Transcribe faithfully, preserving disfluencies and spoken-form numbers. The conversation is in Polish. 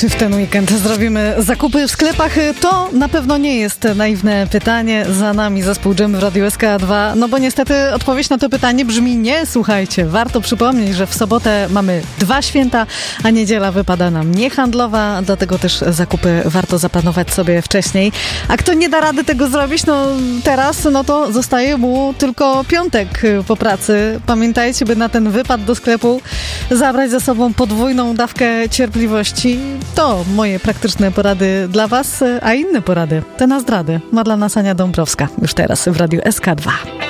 Czy w ten weekend zrobimy zakupy w sklepach? To na pewno nie jest naiwne pytanie. Za nami zespół Dżem w Radiu S K dwa. No bo niestety odpowiedź na to pytanie brzmi nie. Słuchajcie, warto przypomnieć, że w sobotę mamy dwa święta, a niedziela wypada nam niehandlowa, dlatego też zakupy warto zaplanować sobie wcześniej. A kto nie da rady tego zrobić, no teraz, no to zostaje mu tylko piątek po pracy. Pamiętajcie, by na ten wypad do sklepu zabrać ze sobą podwójną dawkę cierpliwości. To moje praktyczne porady dla Was, a inne porady to na zdradę ma dla nas Ania Dąbrowska już teraz w Radiu S K dwa.